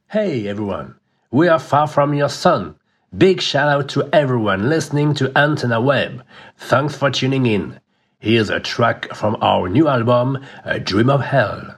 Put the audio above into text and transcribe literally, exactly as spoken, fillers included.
Hey everyone, we are Far From Your Sun. Big shout out to everyone listening to Antenna Web. Thanks for tuning in. Here's a track from our new album, A Dream of Hell.